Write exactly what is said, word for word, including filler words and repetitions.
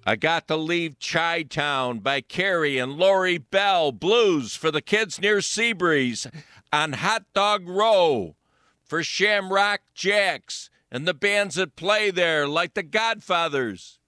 I Got to Leave Chi-Town by Carrie and Lori Bell. Blues for the kids near Seabreeze. On Hot Dog Row for Shamrock Jacks and the bands that play there, like the Godfathers.